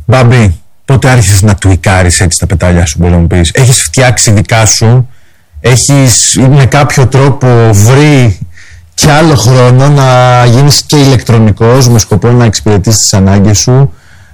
Μπάμπη, πότε άρχισες να τουικάρεις έτσι τα πετάλια σου, μπορεί να μου πεις? Έχεις φτιάξει δικά σου, έχεις με κάποιο τρόπο βρει και άλλο χρόνο να γίνεις και ηλεκτρονικός με σκοπό να εξυπηρετήσεις τις ανάγκες σου?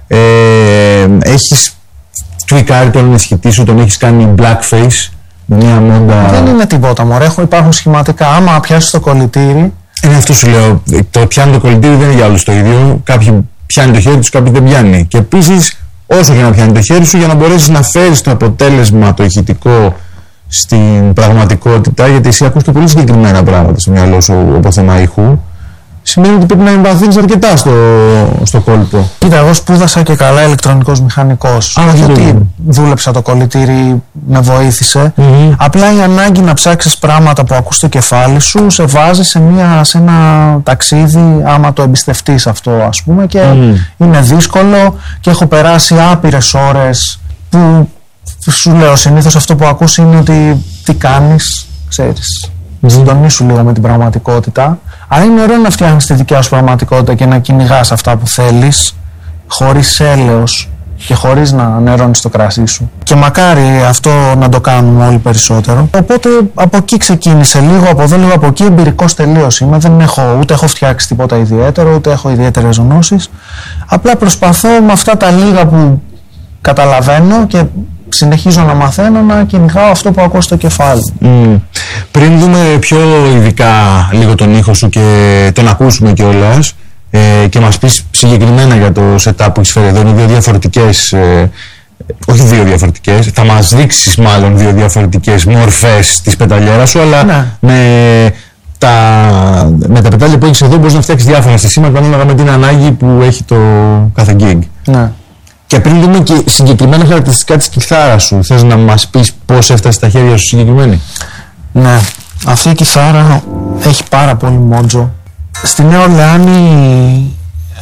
Έχεις τουικάρει τον ενισχυτή σου, τον έχεις κάνει blackface, μια μόντα? Δεν είναι τίποτα, μωρέ, υπάρχουν σχηματικά. Άμα πιάσεις το κολλητήρι. Είναι αυτό σου λέω. Το πιάνει το κολλητήρι δεν είναι για όλους το ίδιο. Κάποιοι πιάνει το χέρι τους, κάποιοι δεν πιάνει. Και επίσης, όσο για να πιάνει το χέρι σου, για να μπορέσεις να φέρεις το αποτέλεσμα, το ηχητικό στην πραγματικότητα, γιατί εσύ ακούς και πολύ συγκεκριμένα πράγματα στο μυαλό σου από θέμα ήχου, σημαίνει ότι πρέπει να εμβαθύνεις αρκετά στο κόλπο. Κοίτα, εγώ σπούδασα και καλά ηλεκτρονικός μηχανικός. Όχι ότι δούλεψα το κολλητήρι, με βοήθησε. Απλά η ανάγκη να ψάξεις πράγματα που ακούς στο κεφάλι σου σε βάζει σε ένα ταξίδι, άμα το εμπιστευτείς αυτό, ας πούμε, και είναι δύσκολο και έχω περάσει άπειρες ώρες που σου λέω συνήθως αυτό που ακούς είναι ότι τι κάνεις, ξέρεις. Συντονίσου λίγο με την πραγματικότητα. Αλλά είναι ωραίο να φτιάχνεις τη δικιά σου πραγματικότητα και να κυνηγάς αυτά που θέλεις, χωρίς έλεος και χωρίς να νερώνεις το κρασί σου. Και μακάρι αυτό να το κάνουμε όλοι περισσότερο. Οπότε από εκεί ξεκίνησε, λίγο από εδώ, λίγο από εκεί. Εμπειρικός τελείως είμαι. Ούτε έχω φτιάξει τίποτα ιδιαίτερο, ούτε έχω ιδιαίτερες γνώσεις. Απλά προσπαθώ με αυτά τα λίγα που καταλαβαίνω και συνεχίζω να μαθαίνω να κυνηγάω αυτό που ακούω στο κεφάλι. Πριν δούμε πιο ειδικά λίγο τον ήχο σου και τον ακούσουμε κιόλας και μας πεις συγκεκριμένα για το setup που έχεις φέρει εδώ, είναι δύο διαφορετικές, όχι δύο διαφορετικές, θα μας δείξεις μάλλον δύο διαφορετικές μορφές της πεταλιέρας σου, αλλά ναι. με τα πετάλια που έχεις εδώ μπορείς να φτιάξεις διάφορα συστήματα ανάλογα με την ανάγκη που έχει το κάθε gig. Ναι. Και πριν δούμε και συγκεκριμένα χαρακτηριστικά της κιθάρας σου, θες να μας πεις πώς έφτασε στα χέρια σου συγκεκριμένη? Ναι, αυτή η κιθάρα έχει πάρα πολύ μότζο. Στη Νέα Ορλεάνη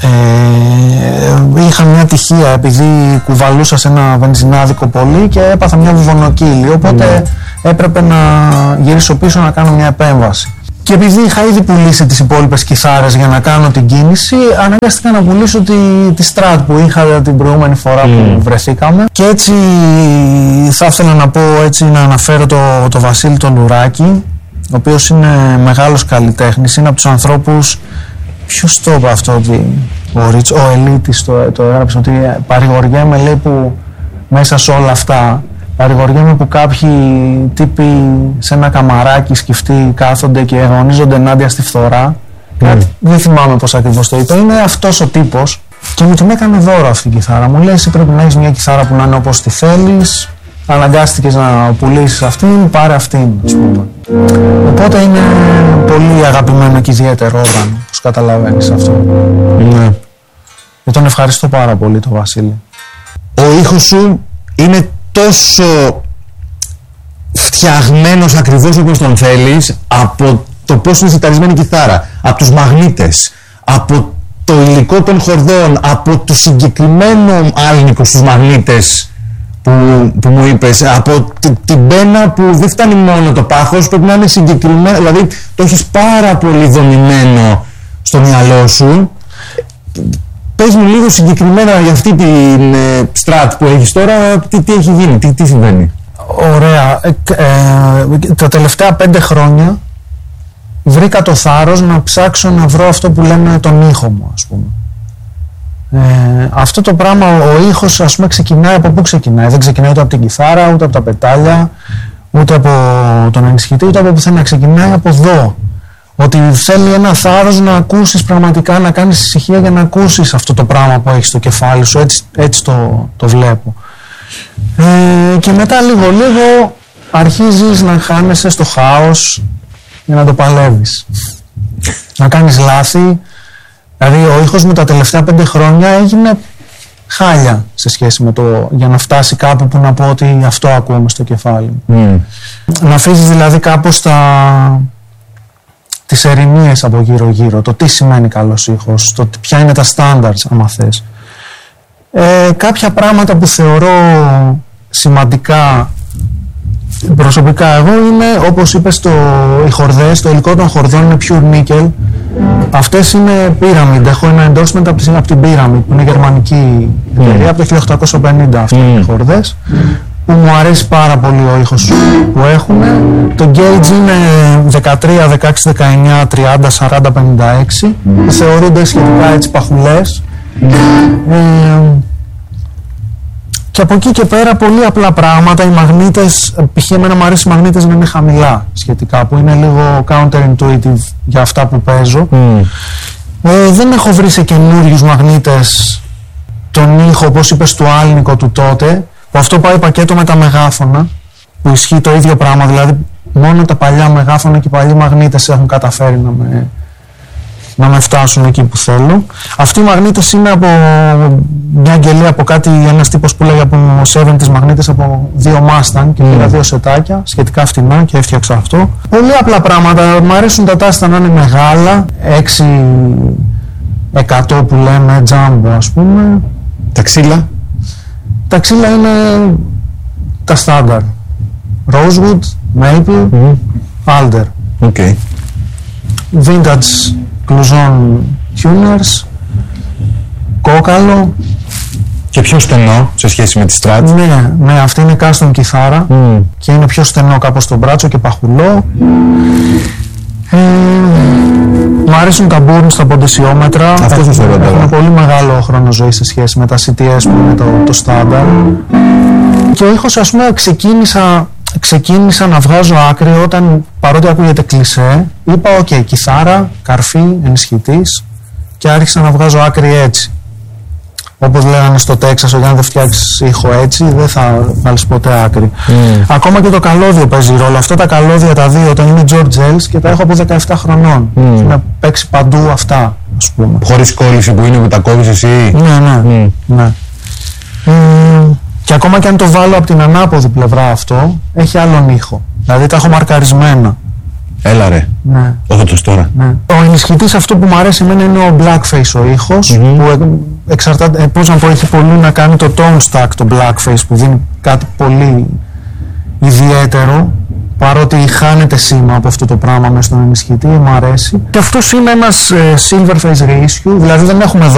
είχα μια τυχεία επειδή κουβαλούσα σε ένα βενζινάδικο πολύ και έπαθα μια βουβονοκύλη, οπότε έπρεπε να γυρίσω πίσω να κάνω μια επέμβαση. Και επειδή είχα ήδη πουλήσει τις υπόλοιπες κιθάρες για να κάνω την κίνηση, αναγκάστηκα να πουλήσω τη Strat που είχα την προηγούμενη φορά που βρεθήκαμε. Και έτσι θα ήθελα να πω, έτσι να αναφέρω το Βασίλη τον Λουράκη, ο οποίος είναι μεγάλος καλλιτέχνης, είναι από τους ανθρώπους, ποιος το είπε αυτό, ότι ο Ελίτης το έγραψε, ότι παρηγοριέμαι, λέει, που μέσα σε όλα αυτά παρηγοριέμαι που κάποιοι τύποι σε ένα καμαράκι σκυφτοί κάθονται και αγωνίζονται ενάντια στη φθορά. Δεν θυμάμαι πώς ακριβώς το είπε. Είναι αυτός ο τύπος και μου την έκανε δώρο αυτή η κιθάρα. Μου λέει, εσύ πρέπει να έχεις μια κιθάρα που να είναι όπως τη θέλεις. Αναγκάστηκες να πουλήσεις αυτήν, πάρε αυτήν, ας πούμε. Οπότε είναι πολύ αγαπημένο και ιδιαίτερο όργανο, όπως καταλαβαίνεις αυτό. Ναι. Και τον ευχαριστώ πάρα πολύ τον Βασίλη. Ο ήχος σου είναι τόσο φτιαγμένος ακριβώς όπως τον θέλεις, από το πώς είναι σιταρισμένη η κιθάρα, από τους μαγνήτες, από το υλικό των χορδών, από το συγκεκριμένο άλνικο στους μαγνήτες που μου είπες, από την πένα που δεν φτάνει μόνο το πάχος, πρέπει να είναι συγκεκριμένο, δηλαδή το έχεις πάρα πολύ δομημένο στο μυαλό σου. Πες μου λίγο συγκεκριμένα για αυτή την Strat που έχεις τώρα, τι έχει γίνει, τι συμβαίνει? Ωραία. Τα τελευταία 5 χρόνια βρήκα το θάρρος να ψάξω να βρω αυτό που λέμε τον ήχο μου, ας πούμε. Αυτό το πράγμα, ο ήχος, ας πούμε, ξεκινάει από πού ξεκινάει? Δεν ξεκινάει ούτε από την κιθάρα, ούτε από τα πετάλια, ούτε από τον ενισχυτή, ούτε από πουθενά. Ξεκινάει από εδώ. Ότι θέλει ένα θάρρος να ακούσεις πραγματικά, να κάνεις ησυχία για να ακούσεις αυτό το πράγμα που έχεις στο κεφάλι σου. Έτσι το βλέπω. Και μετά λίγο αρχίζεις να χάνεσαι στο χάος για να το παλεύεις. Να κάνεις λάθη. Δηλαδή ο ήχος μου τα τελευταία 5 χρόνια έγινε χάλια σε σχέση με για να φτάσει κάπου που να πω ότι αυτό ακούμε στο κεφάλι μου. Να αφήσεις δηλαδή κάπως τις ερηνίες από γύρω-γύρω, το τι σημαίνει καλός ήχος, το ποια είναι τα standards, άμα θες. Κάποια πράγματα που θεωρώ σημαντικά Προσωπικά εγώ είναι, όπως είπες, οι χορδές, το υλικό των χορδών είναι pure nickel. Αυτές είναι Pyramid. Έχω ένα endorsement από την Pyramid, που είναι γερμανική εταιρεία, από το 1850 αυτές οι χορδές, που μου αρέσει πάρα πολύ ο ήχος που έχουν. Το gauge είναι 13, 16, 19, 30, 40, 56, που θεωρούνται σχετικά έτσι παχουλές. Και από εκεί και πέρα πολύ απλά πράγματα. Οι μαγνήτες, π.χ. εμένα μου αρέσει οι μαγνήτες να είναι χαμηλά σχετικά, που είναι λίγο counterintuitive για αυτά που παίζω. Δεν έχω βρει σε καινούριους μαγνήτες τον ήχο, όπως είπες, του Άλνικο του τότε, που αυτό πάει πακέτο με τα μεγάφωνα, που ισχύει το ίδιο πράγμα, δηλαδή μόνο τα παλιά μεγάφωνα και οι παλιοί μαγνήτες έχουν καταφέρει να με φτάσουν εκεί που θέλω. Αυτοί οι μαγνήτες είναι από μια αγγελία, από ένας τύπος που λέγει από 70's μαγνήτες, από 2 Mustang, και πήρα 2 σετάκια σχετικά φτηνά και έφτιαξα αυτό. Πολύ απλά πράγματα. Μου αρέσουν τα τάστα να είναι μεγάλα, 6% που λέμε, jumbo ας πούμε. Τα ξύλα? Τα ξύλα είναι τα στάνταρ. Rosewood, Maple, Alder. Okay. Vintage Cluzon tuners, κόκαλο. Και πιο στενό σε σχέση με τη Strat. Ναι, αυτή είναι custom κιθάρα και είναι πιο στενό κάπως στο μπράτσο και παχουλό. Μου αρέσουν τα Bourne στα ποντεσιόμετρα. Έχουν πολύ μεγάλο χρόνο ζωής σε σχέση με τα CTS που είναι το στάνταρ. Και ο ήχος, ας πούμε, ξεκίνησα να βγάζω άκρη όταν, παρότι ακούγεται κλισέ, είπα ok, κιθάρα, καρφί, ενισχυτής, και άρχισα να βγάζω άκρη έτσι. Όπως λέγανε στο Τέξας, ότι αν δεν φτιάξεις ήχο έτσι, δεν θα βάλεις ποτέ άκρη. Ακόμα και το καλώδιο παίζει ρόλο. Αυτά τα καλώδια τα δύο, όταν είναι George Ells, και τα έχω από 17 χρονών. Να παίξει παντού αυτά, ας πούμε. Χωρίς κόλληση που είναι που τα κόβεις εσύ. Ναι. Και ακόμα και αν το βάλω από την ανάποδη πλευρά αυτό, έχει άλλον ήχο. Δηλαδή τα έχω μαρκαρισμένα. Έλα ρε. Ναι. Όχι το τώρα. Ναι. Ο ενισχυτής, αυτό που μου αρέσει εμένα είναι ο blackface ο ήχος, που εξαρτάται, πώς να πω, έχει πολύ να κάνει το tone stack, το blackface, που δίνει κάτι πολύ ιδιαίτερο, παρότι χάνεται σήμα από αυτό το πράγμα μέσα στον ενισχυτή, μου αρέσει. Και αυτός είναι ένας silver face reissue, δηλαδή δεν έχουμε